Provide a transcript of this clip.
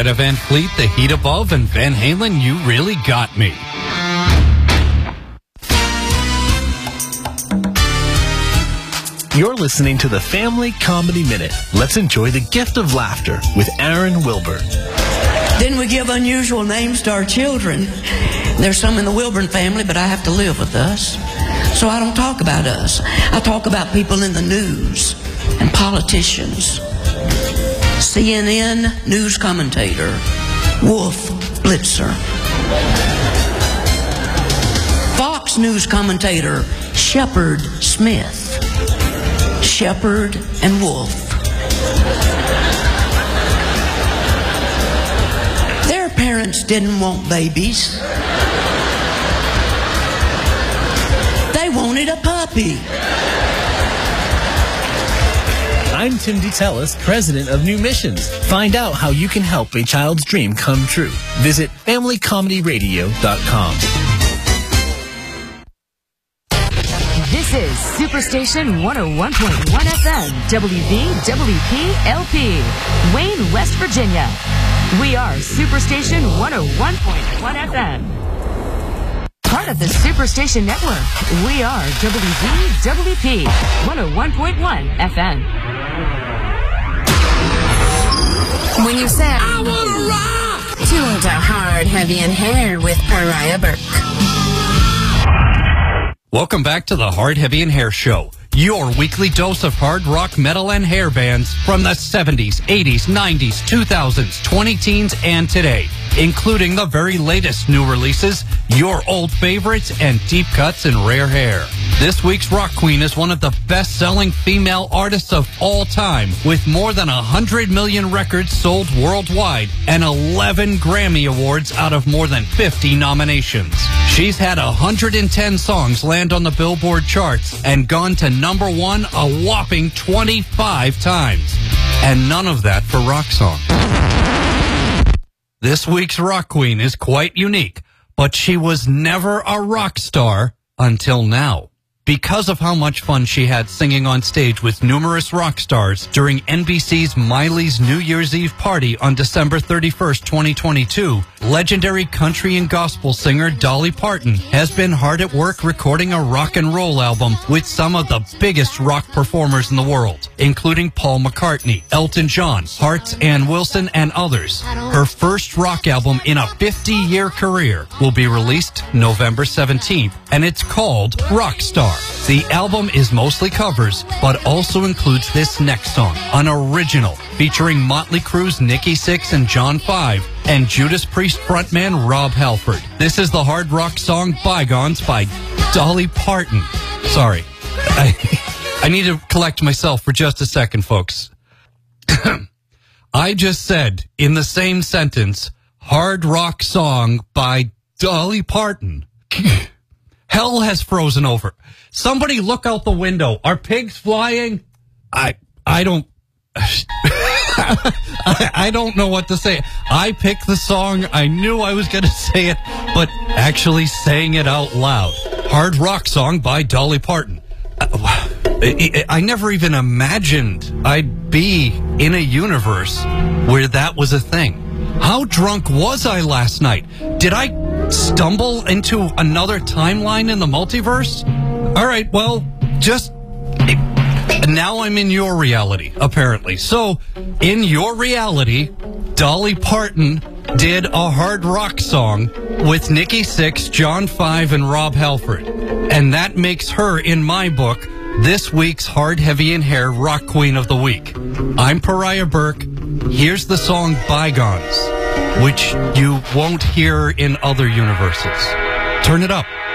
Greta Van Fleet, The Heat Above, and Van Halen, You Really Got Me. You're listening to the Family Comedy Minute. Let's enjoy the gift of laughter with Aaron Wilbur. Then we give unusual names to our children. There's some in the Wilburn family, but I have to live with us. So I don't talk about us. I talk about people in the news and politicians. CNN news commentator, Wolf Blitzer. Fox news commentator, Shepard Smith. Shepard and Wolf. Their parents didn't want babies. They wanted a puppy. I'm Tim DeTellis, president of New Missions. Find out how you can help a child's dream come true. Visit FamilyComedyRadio.com. This is Superstation 101.1 FM, WVWP-LP, Wayne, West Virginia. We are Superstation 101.1 FM. Part of the Superstation Network. We are WVWP 101.1 FM. When you say, I wanna rock! Tune to Hard, Heavy, and Hair with Pariah Burke. Welcome back to the Hard, Heavy, and Hair Show. Your weekly dose of hard rock, metal, and hair bands from the 70s, 80s, 90s, 2000s, 20-teens, and today, including the very latest new releases, your old favorites, and deep cuts and rare hair. This week's rock queen is one of the best-selling female artists of all time, with more than 100 million records sold worldwide and 11 Grammy Awards out of more than 50 nominations. She's had 110 songs land on the Billboard charts and gone to number one a whopping 25 times. And none of that for rock song. This week's rock queen is quite unique, but she was never a rock star until now. Because of how much fun she had singing on stage with numerous rock stars during NBC's Miley's New Year's Eve party on December 31st, 2022, legendary country and gospel singer Dolly Parton has been hard at work recording a rock and roll album with some of the biggest rock performers in the world, including Paul McCartney, Elton John, Hearts, Ann Wilson, and others. Her first rock album in a 50-year career will be released November 17th, and it's called Rockstar. The album is mostly covers, but also includes this next song, an original featuring Motley Crue's Nikki Sixx and John 5 and Judas Priest frontman Rob Halford. This is the hard rock song Bygones by Dolly Parton. Sorry, I need to collect myself for just a second, folks. I just said in the same sentence, hard rock song by Dolly Parton. Hell has frozen over. Somebody look out the window. Are pigs flying? I don't I don't know what to say. I picked the song. I knew I was going to say it, but actually saying it out loud. Hard rock song by Dolly Parton. I never even imagined I'd be in a universe where that was a thing. How drunk was I last night? Did I stumble into another timeline in the multiverse? All right, well, just now I'm in your reality, apparently. So, in your reality, Dolly Parton did a hard rock song with Nikki Sixx, John 5, and Rob Halford. And that makes her, in my book, this week's Hard, Heavy, and Hair Rock Queen of the Week. I'm Pariah Burke. Here's the song Bygones, which you won't hear in other universes. Turn it up.